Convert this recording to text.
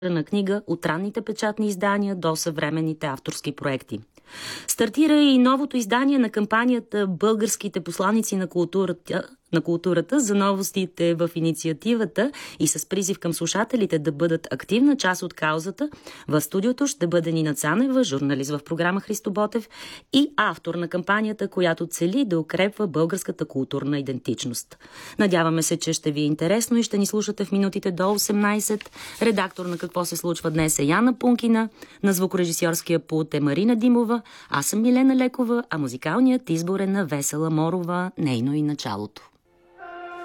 на книга от ранните печатни издания до съвременните авторски проекти. Стартира и новото издание на кампанията "Българските посланици на културата" за новостите в инициативата и с призив към слушателите да бъдат активна част от каузата. В студиото ще бъде Нина Цанева, журналист в програма Христо Ботев и автор на кампанията, която цели да укрепва българската културна идентичност. Надяваме се, че ще ви е интересно и ще ни слушате в минутите до 18. Редактор на "Какво се случва днес" е Яна Пункина, на звукорежисьорския пулт е Марина Димова, аз съм Милена Лекова, а музикалният избор е на Весела Морова, "Нейно и началото".